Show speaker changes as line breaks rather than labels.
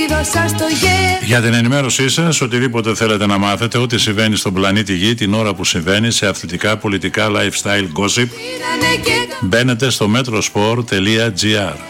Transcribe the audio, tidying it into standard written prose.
Για την ενημέρωσή σας, οτιδήποτε θέλετε να μάθετε, ό,τι συμβαίνει στον πλανήτη Γη την ώρα που συμβαίνει, σε αθλητικά, πολιτικά, lifestyle, gossip, μπαίνετε στο metrosport.gr.